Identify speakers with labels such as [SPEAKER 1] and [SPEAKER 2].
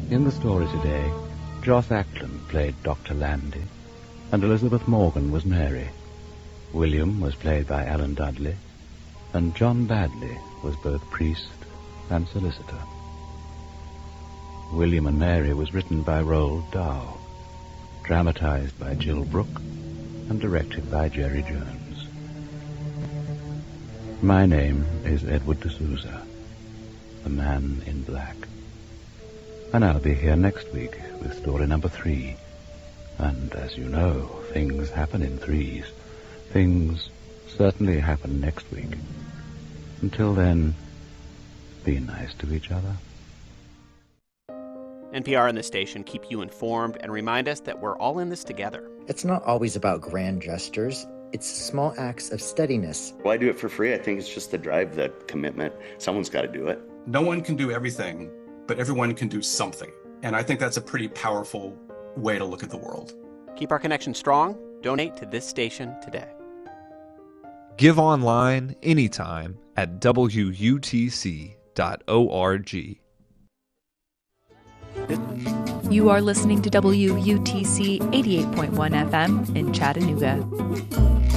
[SPEAKER 1] In the story today, Joss Ackland played Dr. Landy, and Elizabeth Morgan was Mary. William was played by Alan Dudley, and John Badley was both priest and solicitor. William and Mary was written by Roald Dahl, dramatized by Jill Brooke, and directed by Jerry Jones. My name is Edward D'Souza, the Man in Black. And I'll be here next week with story number 3. And as you know, things happen in threes. Things certainly happen next week. Until then, be nice to each other.
[SPEAKER 2] NPR and the station keep you informed and remind us that we're all in this together.
[SPEAKER 3] It's not always about grand gestures. It's small acts of steadiness.
[SPEAKER 4] Well, I do it for free. I think it's just the drive, the commitment. Someone's got to do it.
[SPEAKER 5] No one can do everything, but everyone can do something. And I think that's a pretty powerful way to look at the world.
[SPEAKER 2] Keep our connection strong. Donate to this station today.
[SPEAKER 6] Give online anytime at wutc.org.
[SPEAKER 7] You are listening to WUTC 88.1 FM in Chattanooga.